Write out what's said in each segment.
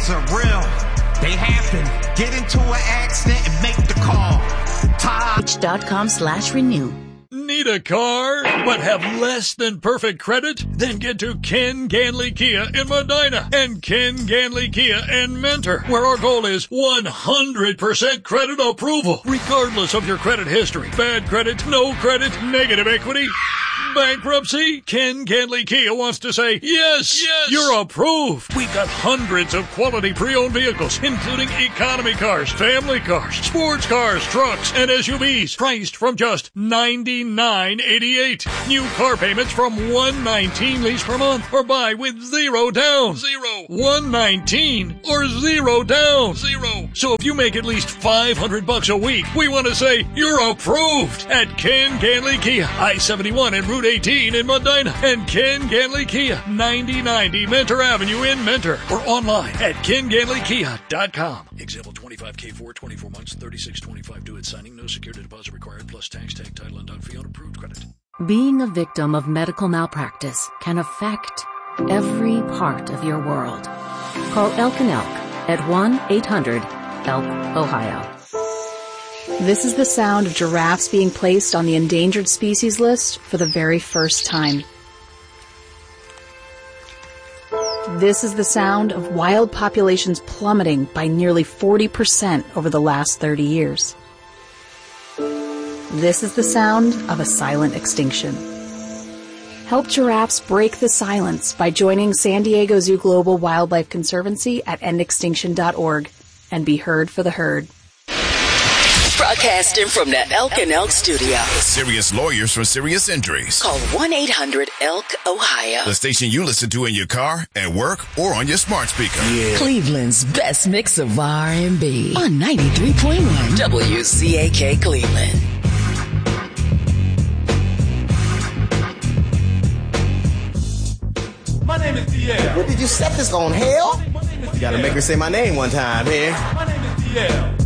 accidents are real. They happen. Get into an accident and make the call. Dodge.com/renew. Need a car, but have less than perfect credit? Then get to Ken Ganley Kia in Medina and Ken Ganley Kia in Mentor, where our goal is 100% credit approval, regardless of your credit history. Bad credit, no credit, negative equity, bankruptcy. Ken Ganley Kia wants to say, yes, you're approved. We've got hundreds of quality pre-owned vehicles, including economy cars, family cars, sports cars, trucks, and SUVs, priced from just $99.88. New car payments from $119 lease per month, or buy with zero down. $119 or zero down. So if you make at least $500 a week, we want to say you're approved at Ken Ganley Kia, I-71 and Route 18 in Medina, and Ken Ganley Kia, 9090 Mentor Avenue in Mentor, or online at KenGanleyKia.com. Example 25K for 24 months, 3625 due at signing. No security deposit required, plus tax, tag, title, and fee on approved credit. Being a victim of medical malpractice can affect every part of your world. Call Elk and Elk at 1-800-ELK, Ohio. This is the sound of giraffes being placed on the endangered species list for the very first time. This is the sound of wild populations plummeting by nearly 40% over the last 30 years. This is the sound of a silent extinction. Help giraffes break the silence by joining San Diego Zoo Global Wildlife Conservancy at endextinction.org and be heard for the herd. Broadcasting from the Elk and Elk studio. Serious lawyers for serious injuries. Call 1-800-ELK-OHIO. The station you listen to in your car, at work, or on your smart speaker. Yeah. Cleveland's best mix of R&B on 93.1 WCAK Cleveland. My name is DL. What did you set this on, hell? You gotta make her say my name one time here. My name is DL.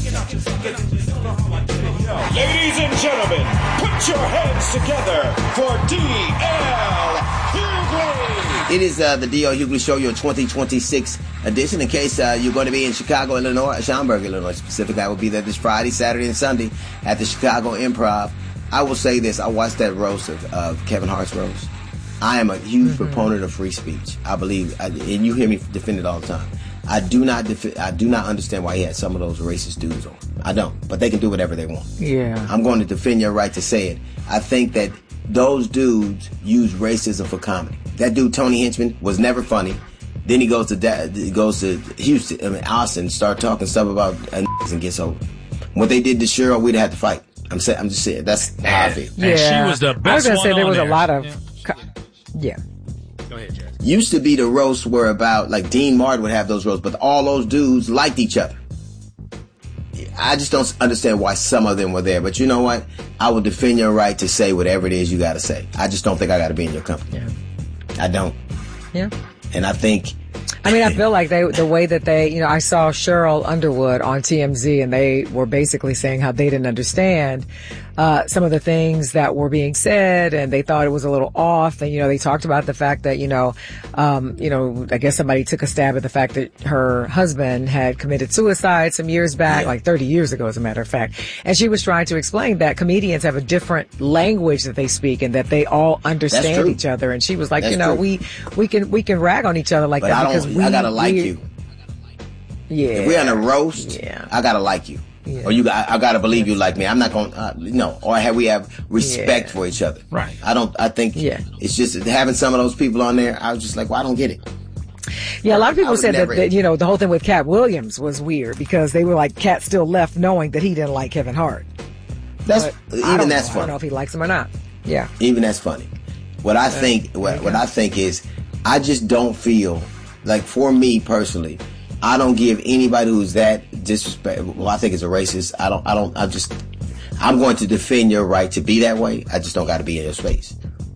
Ladies and gentlemen, put your hands together for D.L. Hughley. It is the D.L. Hughley Show, your 2026 edition. In case you're going to be in Chicago, Illinois, Schaumburg, Illinois specifically, I will be there this Friday, Saturday, and Sunday at the Chicago Improv. I will say this. I watched that roast of Kevin Hart's roast. I am a huge proponent of free speech. I believe, and you hear me defend it all the time. I do not understand why he had some of those racist dudes on. I don't. But they can do whatever they want. Yeah. I'm going to defend your right to say it. I think that those dudes use racism for comedy. That dude, Tony Hinchman, was never funny. Then he goes to Houston, Austin, start talking stuff about and gets over. What they did to Cheryl, we'd have to fight. I'm just saying. That's how I feel. Yeah. And she was the best one. I was going to say there was a lot of... Yeah. Go ahead, Jazz. Used to be the roasts were about, like Dean Martin would have those roasts, but all those dudes liked each other. I just don't understand why some of them were there. But you know what? I will defend your right to say whatever it is you got to say. I just don't think I got to be in your company. Yeah. I don't. Yeah. And I think... I mean, I feel like the way that they, I saw Cheryl Underwood on TMZ, and they were basically saying how they didn't understand some of the things that were being said, and they thought it was a little off. And, they talked about the fact that, I guess somebody took a stab at the fact that her husband had committed suicide some years back, like 30 years ago, as a matter of fact. And she was trying to explain that comedians have a different language that they speak and that they all understand each other. And she was like, we can rag on each other like that because I gotta like you. Yeah. If we're in a roast, I gotta like you. Yeah. Or I gotta believe you like me. I'm not gonna, or we have respect for each other. Right. I think it's just having some of those people on there, I was just like, well, I don't get it. Yeah, a lot of people said that, the whole thing with Cat Williams was weird because they were like, Cat still left knowing that he didn't like Kevin Hart. That's funny. I don't know if he likes him or not. Yeah. Even that's funny. What I think is, I just don't feel like, for me personally, I don't give anybody who's that disrespectful. Well, I think it's a racist. I'm going to defend your right to be that way. I just don't got to be in your space.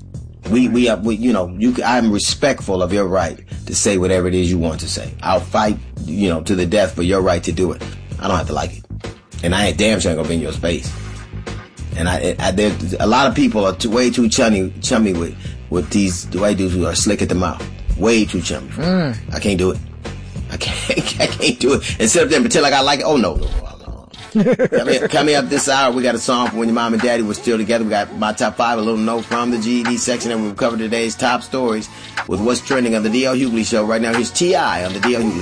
I'm respectful of your right to say whatever it is you want to say. I'll fight, to the death for your right to do it. I don't have to like it. And I ain't damn sure gonna be in your space. And there's a lot of people are way too chummy with these white dudes who are slick at the mouth. Way too chummy. I can't do it. I can't. can't do it. And sit up there and pretend like I like it. Oh, no. Coming up this hour, we got a song from when your mom and daddy were still together. We got my top 5, a little note from the GED section, and we'll cover today's top stories with what's trending on the D.L. Hughley Show. Right now, here's T.I. on the D.L. Hughley